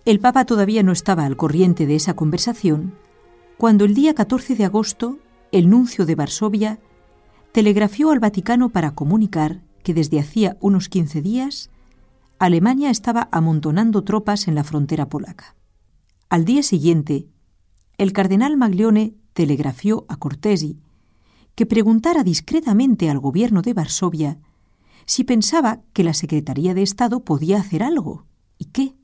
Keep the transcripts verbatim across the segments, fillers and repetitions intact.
El Papa todavía no estaba al corriente de esa conversación cuando el día catorce de agosto el nuncio de Varsovia telegrafió al Vaticano para comunicar que desde hacía unos quince días Alemania estaba amontonando tropas en la frontera polaca. Al día siguiente, el cardenal Maglione telegrafió a Cortesi que preguntara discretamente al gobierno de Varsovia si pensaba que la Secretaría de Estado podía hacer algo, y qué.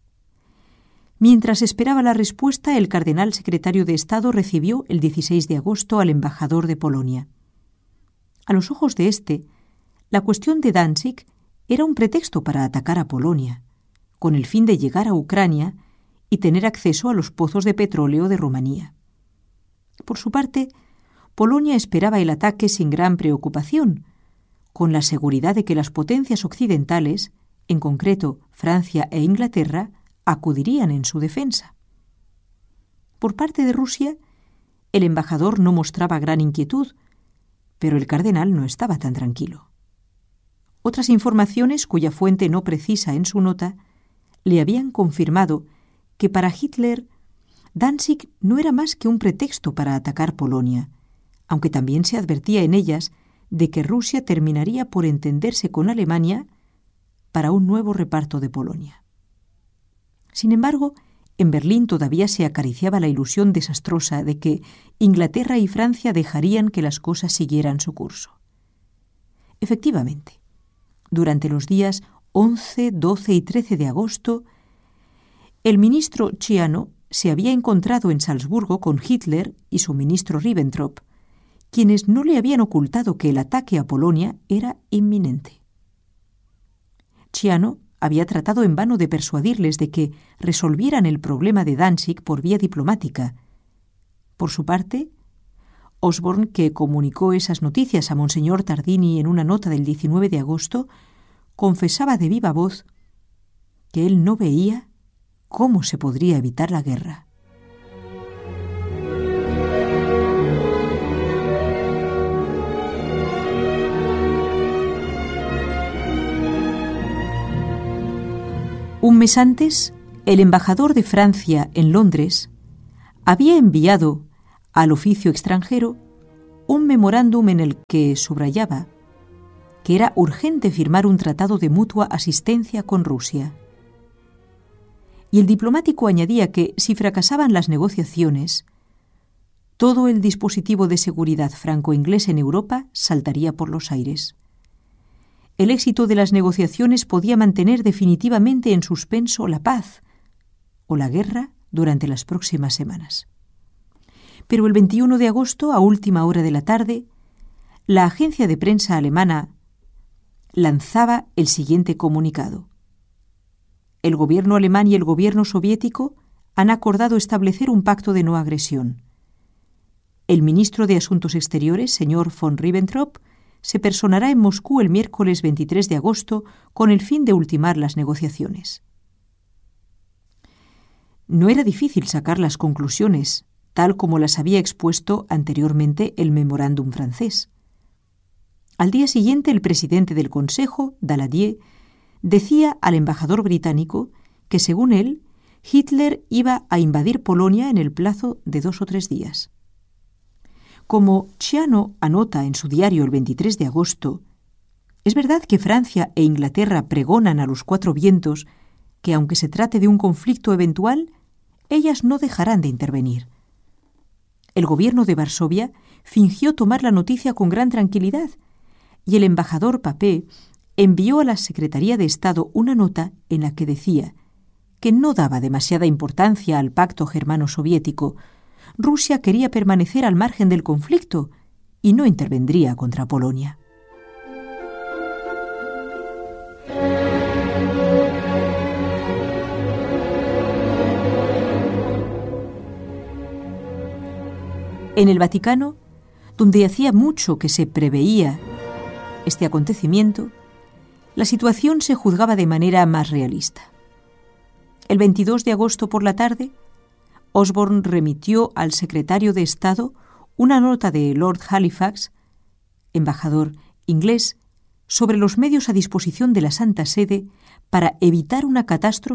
Mientras esperaba la respuesta, el cardenal secretario de Estado recibió el dieciséis de agosto al embajador de Polonia. A los ojos de éste, la cuestión de Danzig era un pretexto para atacar a Polonia, con el fin de llegar a Ucrania y tener acceso a los pozos de petróleo de Rumanía. Por su parte, Polonia esperaba el ataque sin gran preocupación, con la seguridad de que las potencias occidentales, en concreto Francia e Inglaterra, acudirían en su defensa. Por parte de Rusia, el embajador no mostraba gran inquietud, pero el cardenal no estaba tan tranquilo. Otras informaciones, cuya fuente no precisa en su nota, le habían confirmado que para Hitler Danzig no era más que un pretexto para atacar Polonia, aunque también se advertía en ellas de que Rusia terminaría por entenderse con Alemania para un nuevo reparto de Polonia. Sin embargo, en Berlín todavía se acariciaba la ilusión desastrosa de que Inglaterra y Francia dejarían que las cosas siguieran su curso. Efectivamente, durante los días once, doce y trece de agosto, el ministro Chiano se había encontrado en Salzburgo con Hitler y su ministro Ribbentrop, quienes no le habían ocultado que el ataque a Polonia era inminente. Chiano había tratado en vano de persuadirles de que resolvieran el problema de Danzig por vía diplomática. Por su parte, Osborne, que comunicó esas noticias a Monseñor Tardini en una nota del diecinueve de agosto, confesaba de viva voz que él no veía cómo se podría evitar la guerra. Un mes antes, el embajador de Francia en Londres había enviado al oficio extranjero un memorándum en el que subrayaba que era urgente firmar un tratado de mutua asistencia con Rusia. Y el diplomático añadía que, si fracasaban las negociaciones, todo el dispositivo de seguridad franco-inglés en Europa saltaría por los aires. El éxito de las negociaciones podía mantener definitivamente en suspenso la paz o la guerra durante las próximas semanas. Pero el veintiuno de agosto, a última hora de la tarde, la agencia de prensa alemana lanzaba el siguiente comunicado. El gobierno alemán y el gobierno soviético han acordado establecer un pacto de no agresión. El ministro de Asuntos Exteriores, señor von Ribbentrop, se personará en Moscú el miércoles veintitrés de agosto con el fin de ultimar las negociaciones. No era difícil sacar las conclusiones, tal como las había expuesto anteriormente el memorándum francés. Al día siguiente, el presidente del Consejo, Daladier, decía al embajador británico que, según él, Hitler iba a invadir Polonia en el plazo de dos o tres días. Como Chiano anota en su diario el veintitrés de agosto, es verdad que Francia e Inglaterra pregonan a los cuatro vientos que, aunque se trate de un conflicto eventual, ellas no dejarán de intervenir. El gobierno de Varsovia fingió tomar la noticia con gran tranquilidad y el embajador Papé envió a la Secretaría de Estado una nota en la que decía que no daba demasiada importancia al pacto germano-soviético. Rusia quería permanecer al margen del conflicto y no intervendría contra Polonia. En el Vaticano, donde hacía mucho que se preveía este acontecimiento, la situación se juzgaba de manera más realista. El veintidós de agosto por la tarde, Osborne remitió al secretario de Estado una nota de Lord Halifax, embajador inglés, sobre los medios a disposición de la Santa Sede para evitar una catástrofe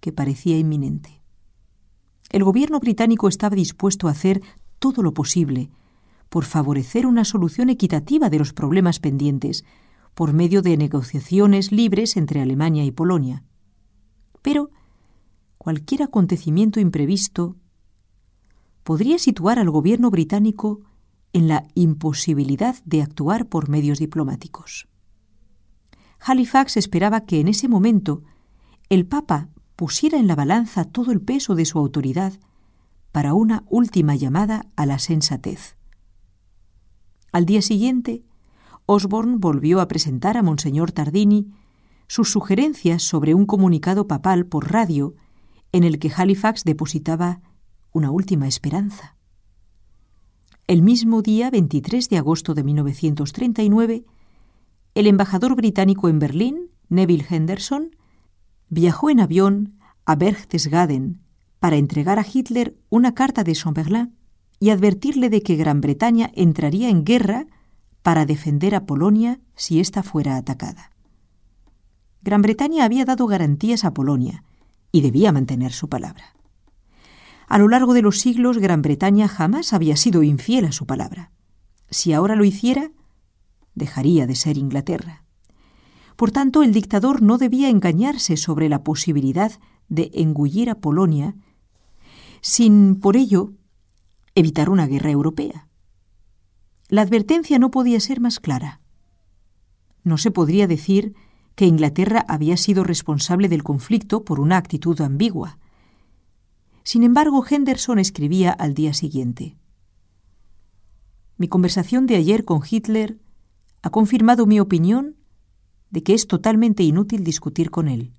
que parecía inminente. El gobierno británico estaba dispuesto a hacer todo lo posible por favorecer una solución equitativa de los problemas pendientes por medio de negociaciones libres entre Alemania y Polonia. Pero cualquier acontecimiento imprevisto podría situar al gobierno británico en la imposibilidad de actuar por medios diplomáticos. Halifax esperaba que en ese momento el Papa pusiera en la balanza todo el peso de su autoridad para una última llamada a la sensatez. Al día siguiente, Osborne volvió a presentar a Monseñor Tardini sus sugerencias sobre un comunicado papal por radio en el que Halifax depositaba una última esperanza. El mismo día veintitrés de agosto de mil novecientos treinta y nueve, el embajador británico en Berlín, Neville Henderson, viajó en avión a Berchtesgaden para entregar a Hitler una carta de Chamberlain y advertirle de que Gran Bretaña entraría en guerra para defender a Polonia si ésta fuera atacada. Gran Bretaña había dado garantías a Polonia y debía mantener su palabra. A lo largo de los siglos, Gran Bretaña jamás había sido infiel a su palabra. Si ahora lo hiciera, dejaría de ser Inglaterra. Por tanto, el dictador no debía engañarse sobre la posibilidad de engullir a Polonia sin, por ello, evitar una guerra europea. La advertencia no podía ser más clara. No se podría decir que Inglaterra había sido responsable del conflicto por una actitud ambigua. Sin embargo, Henderson escribía al día siguiente: «Mi conversación de ayer con Hitler ha confirmado mi opinión de que es totalmente inútil discutir con él».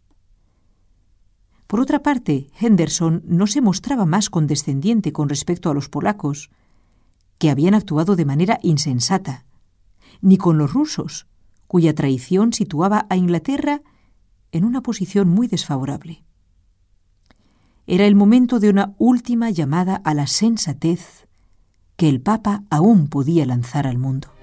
Por otra parte, Henderson no se mostraba más condescendiente con respecto a los polacos, que habían actuado de manera insensata, ni con los rusos, cuya traición situaba a Inglaterra en una posición muy desfavorable. Era el momento de una última llamada a la sensatez que el Papa aún podía lanzar al mundo.